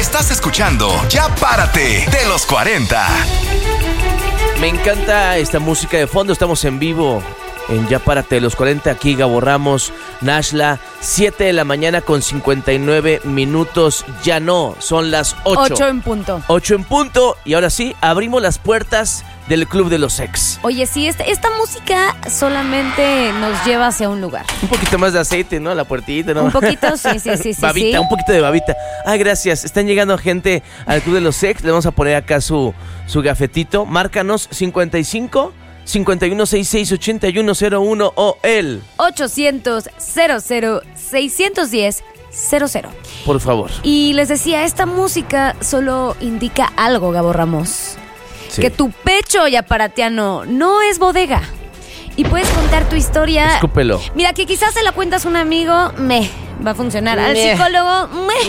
Estás escuchando Ya Párate de los 40. Me encanta esta música de fondo. Estamos en vivo en Ya Párate de los 40. Aquí Gabo Ramos, Nashla, 7 de la mañana con 59 minutos. Ya no, son las 8. 8 en punto. 8 en punto. Y ahora sí, abrimos las puertas del Club de los Ex. Oye, sí, esta música solamente nos lleva hacia un lugar. Un poquito más de aceite, ¿no? La puertita, ¿no? Un poquito, sí. Babita, sí. Un poquito de babita. Ay, gracias. Están llegando gente al Club de los Ex. Le vamos a poner acá su gafetito. Márcanos 55 5166 8101 o el 800 00 610 00. Por favor. Y les decía, esta música solo indica algo, Gabo Ramos. Sí. Que tu pecho yaparatiano no es bodega. Y puedes contar tu historia. Escúpelo. Mira, que quizás se la cuentas a un amigo, va a funcionar. Al psicólogo,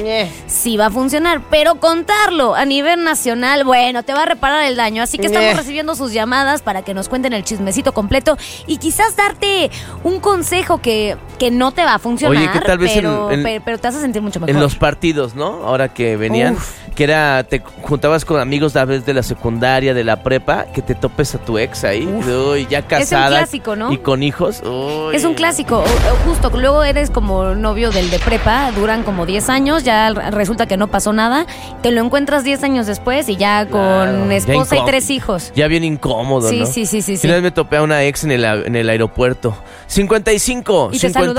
sí va a funcionar. Pero contarlo a nivel nacional, bueno, te va a reparar el daño. Así que estamos recibiendo sus llamadas para que nos cuenten el chismecito completo y quizás darte un consejo que no te va a funcionar. Oye, que tal vez pero te vas a sentir mucho mejor. En los partidos, ¿no? Ahora que venían, que era, te juntabas con amigos tal vez de la secundaria, de la prepa, que te topes a tu ex ahí, uy, ya casada. Es un clásico, ¿no? Y con hijos. Uy. Es un clásico. Justo, luego eres como novio del de prepa, duran como 10 años, ya resulta que no pasó nada, te lo encuentras 10 años después y ya con esposa y 3 hijos. Ya bien incómodo, sí, ¿no? Sí. Una vez me topé a una ex en el aeropuerto. 55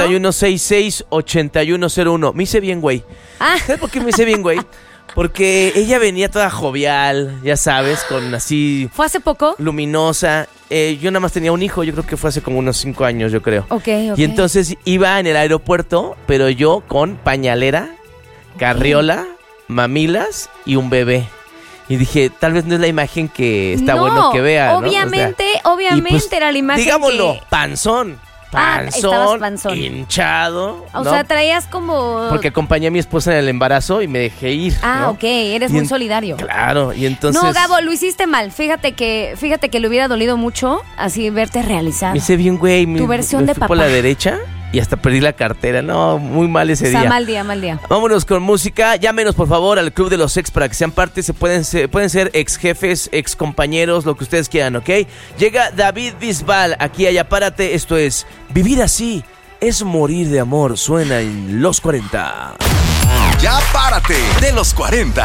5166 8101. Me hice bien, güey. ¿Sabes por qué me hice bien, güey? Porque ella venía toda jovial, ya sabes, con así... ¿Fue hace poco? Luminosa. Yo nada más tenía un hijo, yo creo que fue hace como unos 5 años, yo creo. Ok. Y entonces iba en el aeropuerto, pero yo con pañalera, carriola, mamilas y un bebé. Y dije, tal vez no es la imagen que está bueno que vea, ¿no? Obviamente pues, era la imagen digámoslo, panzón, estabas panzón. hinchado. O ¿no? sea, traías como... Porque acompañé a mi esposa en el embarazo y me dejé ir. ¿no? Ok, eres muy solidario. Claro, y entonces... No, Gabo, lo hiciste mal. Fíjate que le hubiera dolido mucho así verte realizado. Me hice bien, güey. Tu versión de fui papá. por la derecha y hasta perdí la cartera. No, muy mal ese día. Mal día. Vámonos con música. Llámenos, por favor, al Club de los Ex para que sean parte. Pueden ser ex jefes, ex compañeros, lo que ustedes quieran, ¿ok? Llega David Bisbal aquí a Ya Párate. Esto es Vivir Así es Morir de Amor. Suena en los 40. Ya Párate de los 40.